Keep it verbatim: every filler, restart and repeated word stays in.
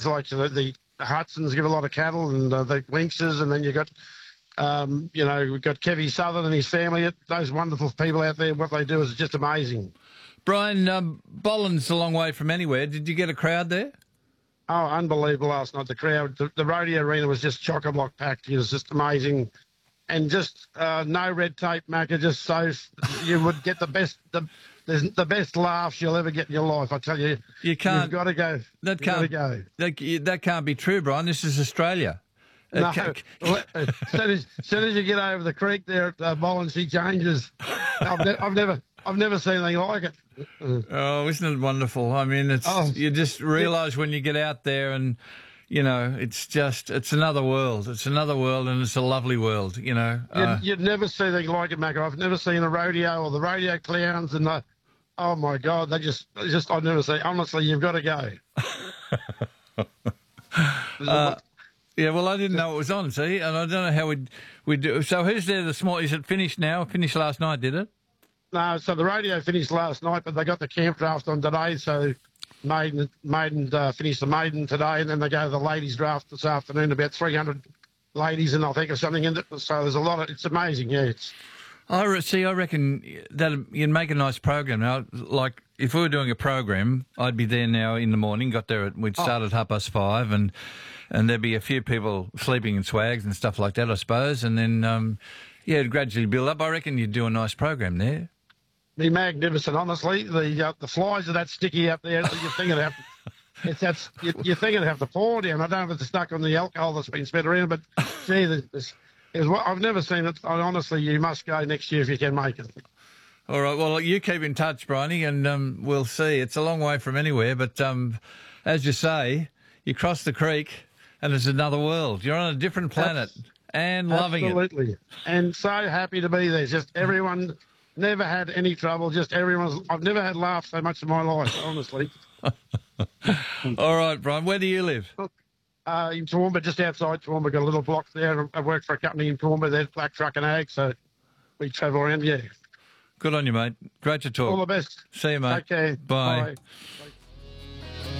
like the, the Hudsons give a lot of cattle, and uh, the Lynxes, and then you got, um, you know, we've got Kevy Southern and his family. Those wonderful people out there, what they do is just amazing. Brian, um, Bollin's a long way from anywhere. Did you get a crowd there? Oh, unbelievable last night. The crowd, the, the rodeo arena was just chock-a-block packed. It was just amazing. And just uh, no red tape, Macca, just so you would get the best the, the best laughs you'll ever get in your life. I tell you, you can't. You've got to go. That can't go. That, that can't be true, Brian. This is Australia. No, as soon as, as soon as you get over the creek there at uh, Bollins, he changes. I've, ne- I've never, I've never seen anything like it. Oh, isn't it wonderful? I mean, it's oh, you just realise when you get out there, and you know, it's just it's another world. It's another world, and it's a lovely world. You know, uh, you'd, you'd never see anything like it, Macca. I've never seen a rodeo or the rodeo clowns, and the oh my God, they just, they just I've never seen. Honestly, you've got to go. uh, Yeah, well, I didn't know it was on, see, and I don't know how we'd, we'd do. So who's there this morning? Is it finished now? Finished last night, did it? No, so the rodeo finished last night, but they got the camp draft on today, so maiden, maiden uh, finished the maiden today, and then they go to the ladies draft this afternoon, about three hundred ladies, and I think, or something in it. So there's a lot of, it's amazing, yeah. It's, I re- see, I reckon that you'd make a nice program. Now, like, if we were doing a program, I'd be there now in the morning, got there, at, we'd start at half past five, and... And there'd be a few people sleeping in swags and stuff like that, I suppose. And then, um, yeah, it'd gradually build up. I reckon you'd do a nice program there. Be magnificent, honestly. The uh, the flies are that sticky out there that you're thinking of, it's that, you, you're thinking of have to pour down. I don't know if it's stuck on the alcohol that's been spread around, but gee, this, is what I've never seen it. I, honestly, you must go next year if you can make it. All right. Well, you keep in touch, Bryony, and um, we'll see. It's a long way from anywhere, but um, as you say, you cross the creek. And it's another world. You're on a different planet Abs- and loving absolutely. it. Absolutely. And so happy to be there. Just everyone, never had any trouble. Just everyone's, I've never had laugh so much in my life, honestly. All right, Brian. Where do you live? Uh, in Toowoomba, just outside Toowoomba. Got a little block there. I work for a company in Toowoomba. They're Black Truck and Ag, so we travel around, yeah. Good on you, mate. Great to talk. All the best. See you, mate. Take care. Bye. Bye.